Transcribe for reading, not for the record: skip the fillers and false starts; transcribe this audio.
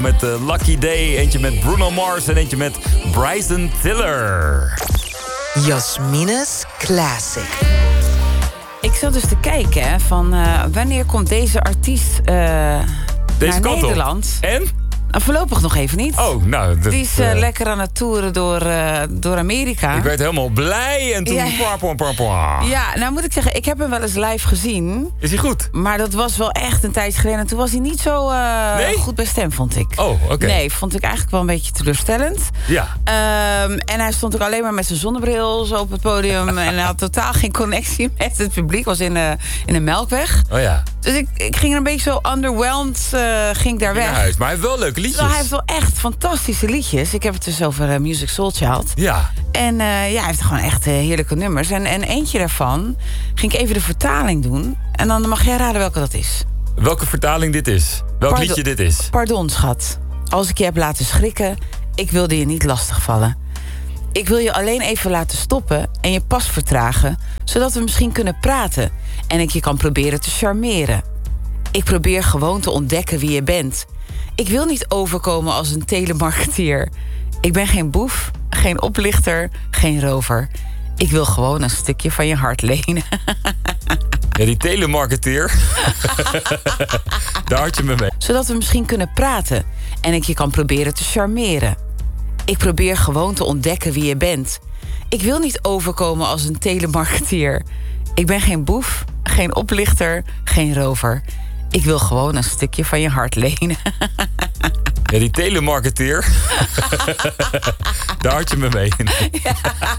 Met Lucky Day, eentje met Bruno Mars en eentje met Bryson Tiller. Jasmine's Classic. Ik zat dus te kijken hè, van wanneer komt deze artiest naar Nederland. En? Voorlopig nog even niet. Oh, nou... Die is lekker aan het toeren door Amerika. Ik werd helemaal blij en toen... Ja, nou moet ik zeggen, ik heb hem wel eens live gezien. Is hij goed? Maar dat was wel echt een tijdje geleden. En toen was hij niet zo goed bij stem, vond ik. Oh, oké. Nee, vond ik eigenlijk wel een beetje teleurstellend. Ja. En hij stond ook alleen maar met zijn zonnebril zo op het podium. En hij had totaal geen connectie met het publiek. Was in de Melkweg. Oh ja. Dus ik ging er een beetje zo underwhelmed, ging daar weg. Naar huis, maar hij heeft wel leuke liedjes. Nou, hij heeft wel echt fantastische liedjes. Ik heb het dus over Music Soul Child. Ja. En hij heeft gewoon echt heerlijke nummers. En eentje daarvan ging ik even de vertaling doen. En dan mag jij raden welke dat is. Welke vertaling dit is? Welk liedje dit is? Pardon, schat. Als ik je heb laten schrikken, ik wilde je niet lastigvallen. Ik wil je alleen even laten stoppen en je pas vertragen, zodat we misschien kunnen praten en ik je kan proberen te charmeren. Ik probeer gewoon te ontdekken wie je bent. Ik wil niet overkomen als een telemarketeer. Ik ben geen boef, geen oplichter, geen rover. Ik wil gewoon een stukje van je hart lenen. Ja, die telemarketeer. Daar had je me mee. Zodat we misschien kunnen praten en ik je kan proberen te charmeren. Ik probeer gewoon te ontdekken wie je bent. Ik wil niet overkomen als een telemarketeer. Ik ben geen boef, geen oplichter, geen rover. Ik wil gewoon een stukje van je hart lenen. Ja, die telemarketeer. Daar had je me mee. Ja.